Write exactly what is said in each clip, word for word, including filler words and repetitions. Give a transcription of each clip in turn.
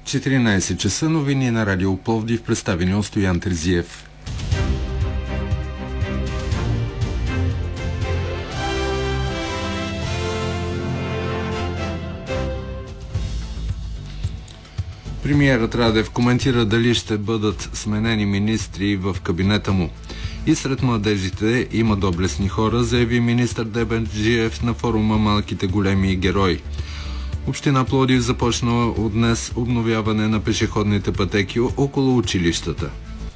четиринайсет часа, новини на Радио Пловдив, представени от Стоян Терзиев. Премиерът Радев коментира дали ще бъдат сменени министри в кабинета му. И сред младежите има доблестни хора, заяви министър Демерджиев на форума Малките големи герои. Община Пловдив започна от днес обновяване на пешеходните пътеки около училищата.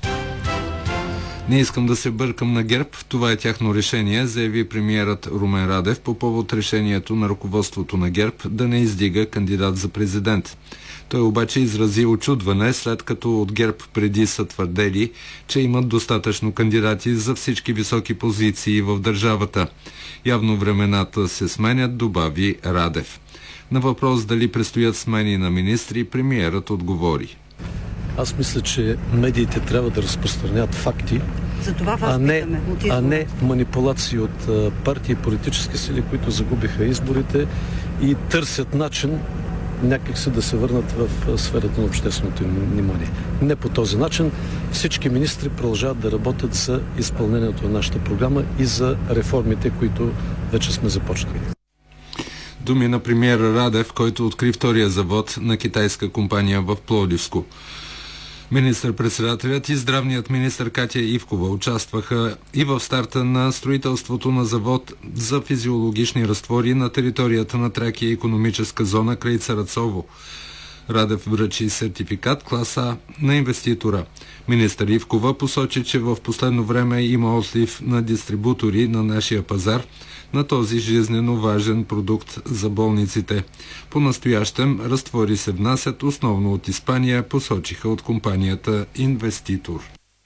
Не искам да се бъркам на ГЕРБ, това е тяхно решение, заяви премиерът Румен Радев по повод решението на ръководството на ГЕРБ да не издига кандидат за президент. Той обаче изрази очудване, след като от ГЕРБ преди са твърдели, че имат достатъчно кандидати за всички високи позиции в държавата. Явно времената се сменят, добави Радев. На въпрос дали предстоят смени на министри, премиерът отговори. Аз мисля, че медиите трябва да разпространят факти, а не, а не манипулации от партии и политически сили, които загубиха изборите и търсят начин някак се да се върнат в сферата на общественото внимание. Не по този начин. Всички министри продължават да работят за изпълнението на нашата програма и за реформите, които вече сме започнали. Думи на премиера Радев, който откри втория завод на китайска компания в Пловдивско. Министър-председателят и здравният министър Катя Ивкова участваха и в старта на строителството на завод за физиологични разтвори на територията на Тракия икономическа зона край Царацово. Радев връчи сертификат класа на инвеститора. Министър Ивкова посочи, че в последно време има отлив на дистрибутори на нашия пазар на този жизнено важен продукт за болниците. По-настоящем разтвори се внасят основно от Испания, посочиха от компанията инвеститор.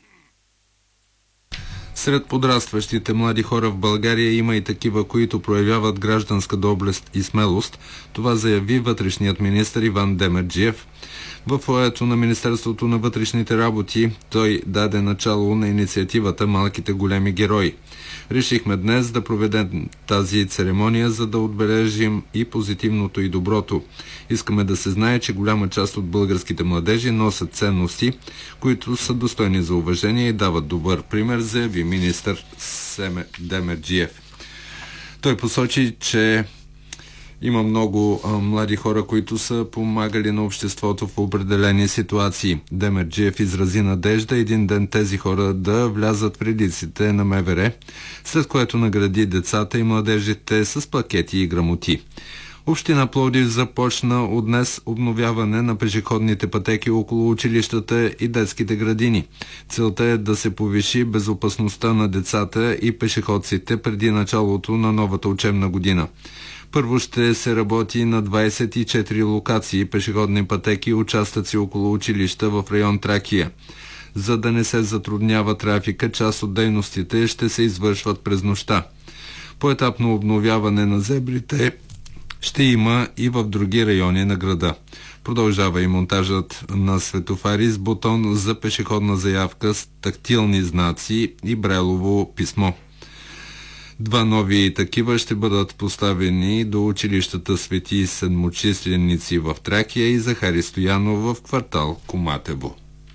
Сред подрастващите млади хора в България има и такива, които проявяват гражданска доблест и смелост. Това заяви вътрешният министър Иван Демерджиев. В фоайето на Министерството на вътрешните работи той даде начало на инициативата Малките големи герои. Решихме днес да проведем тази церемония, за да отбележим и позитивното и доброто. Искаме да се знае, че голяма част от българските младежи носят ценности, които са достойни за уважение и дават добър пример, заяви министър Демерджиев. Той посочи, че има много а, млади хора, които са помагали на обществото в определени ситуации. Демерджиев изрази надежда един ден тези хора да влязат в редиците на МВР, след което награди децата и младежите с плакети и грамоти. Община Пловдив започна от днес обновяване на пешеходните пътеки около училищата и детските градини. Целта е да се повиши безопасността на децата и пешеходците преди началото на новата учебна година. Първо ще се работи на двайсет и четири локации пешеходни пътеки и участъци около училища в район Тракия. За да не се затруднява трафика, част от дейностите ще се извършват през нощта. Поетапно обновяване на зебрите ще има и в други райони на града. Продължава и монтажът на светофари с бутон за пешеходна заявка с тактилни знаци и брайлово писмо. Два нови такива ще бъдат поставени до училищата Свети Седмочисленици в Тракия и Захари Стоянов в квартал Коматево.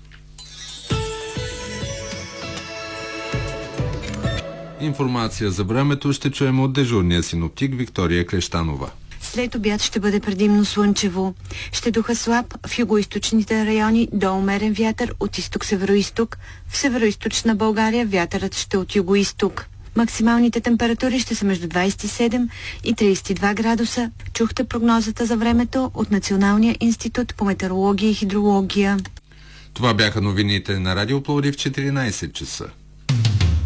Информация за времето ще чуем от дежурния синоптик Виктория Крещанова. След обяд ще бъде предимно слънчево. Ще духа слаб в югоизточните райони до умерен вятър от изток-североизток. В североизточна България вятърът ще от югоизток. Максималните температури ще са между двайсет и седем и трийсет и два градуса. Чухте прогнозата за времето от Националния институт по метеорология и хидрология. Това бяха новините на Радио Пловдив в четиринайсет часа.